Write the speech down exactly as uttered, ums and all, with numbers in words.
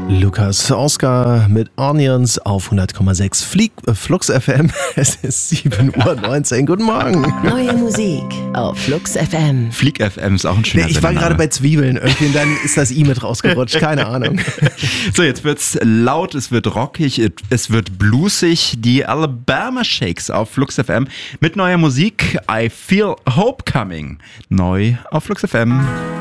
Lukas Oscar mit Onions auf hundert Komma sechs Flieg, äh, Flux F M. Es ist sieben Uhr neunzehn. Guten Morgen. Neue Musik auf Flux F M. Flieg F M ist auch ein schöner Nee, ich war Sendername. gerade bei Zwiebeln irgendwie und dann ist das I mit rausgerutscht. Keine Ahnung. So, jetzt wird's laut, es wird rockig, es wird bluesig. Die Alabama Shakes auf Flux F M mit neuer Musik. I Feel Hope Coming. Neu auf Flux F M.